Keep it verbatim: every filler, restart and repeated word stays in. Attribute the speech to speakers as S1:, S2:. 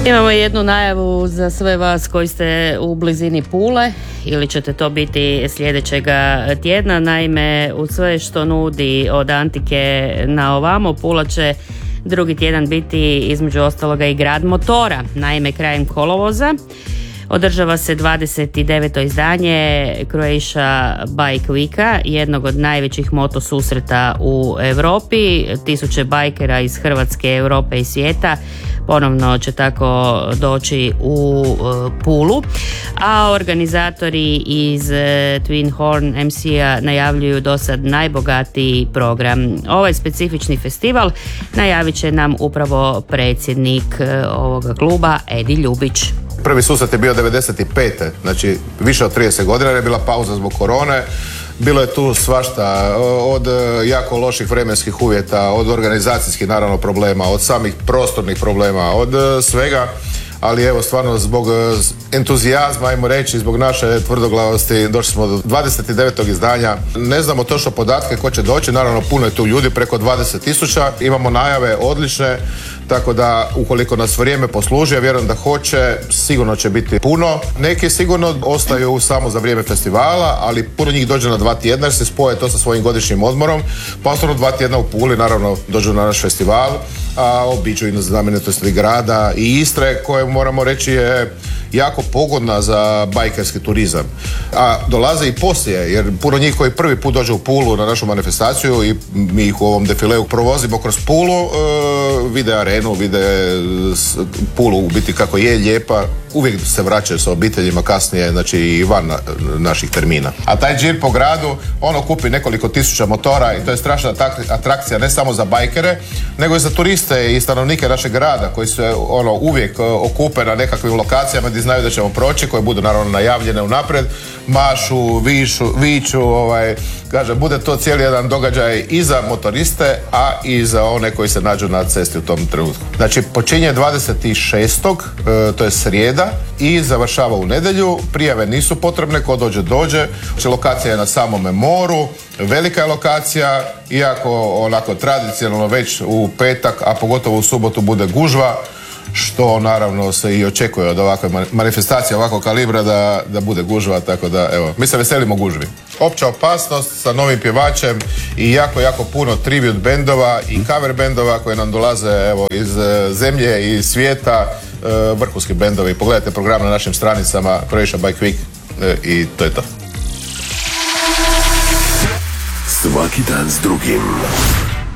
S1: Imamo jednu najavu za sve vas koji ste u blizini Pule ili ćete to biti sljedećega tjedna. Naime, u sve što nudi od antike na ovamo, Pula će drugi tjedan biti između ostaloga i grad motora. Naime, krajem kolovoza održava se dvadeset deveto izdanje Croatia Bike Weeka, jednog od najvećih moto susreta u Europi. Tisuće bajkera iz Hrvatske, Europe i svijeta ponovno će tako doći u Pulu, a organizatori iz Twin Horn em ce-a najavljuju do sad najbogatiji program. Ovaj specifični festival najavit će nam upravo predsjednik ovoga kluba Edi Ljubić.
S2: Prvi susret je bio devedeset pete znači više od trideset godina, jer je bila pauza zbog korone. Bilo je tu svašta, od jako loših vremenskih uvjeta, od organizacijskih naravno problema, od samih prostornih problema, od svega. Ali evo, stvarno zbog entuzijazma, ajmo reći, zbog naše tvrdoglavosti došli smo do dvadeset devetog izdanja. Ne znamo točno podatke ko će doći, naravno puno je tu ljudi, preko dvadeset tisuća. Imamo najave odlične, tako da ukoliko nas vrijeme posluži, ja vjerujem da hoće, sigurno će biti puno. Neki sigurno ostaju samo za vrijeme festivala, ali puno njih dođe na dva tjedna jer se spoje to sa svojim godišnjim odmorom. Pa ostanu dva tjedna u Puli, naravno dođu na naš festival, a obiđu i na znamenitosti grada i Istre, koje moramo reći je jako pogodna za bajkerski turizam. A dolaze i poslije, jer puno njih koji prvi put dođe u Pulu na našu manifestaciju i mi ih u ovom defileu provozimo kroz Pulu, e, vide arenu, vide Pulu u biti kako je lijepa, uvijek se vraćaju sa obiteljima kasnije, znači i van na, naših termina. A taj džir po gradu, ono kupi nekoliko tisuća motora i to je strašna atrakcija ne samo za bajkere, nego i za turiste i stanovnike našeg grada koji se ono uvijek okupe na nekakvim lokacijama gdje znaju da ćemo proći, koje budu naravno najavljene unaprijed, mašu, višu, viču, ovaj, kaže, bude to cijeli jedan događaj i za motoriste, a i za one koji se nađu na cesti u tom trenutku. Znači, počinje dvadeset šestog E, to je srijeda i završava u nedjelju. Prijave nisu potrebne, ko dođe, dođe. Znači, lokacija je na samome moru, velika je lokacija, iako onako tradicionalno već u petak, a pogotovo u subotu bude gužva, što naravno se i očekuje od ovakve manifestacije, ovakvog kalibra da, da bude gužva, tako da evo, mi se veselimo gužvi. Opća opasnost sa novim pjevačem i jako, jako puno tribute bendova i cover bendova koje nam dolaze evo, iz zemlje i svijeta, vrhunski bendovi. Pogledajte program na našim stranicama Croatia Bike Week i to je to.
S3: Svaki dan s drugim.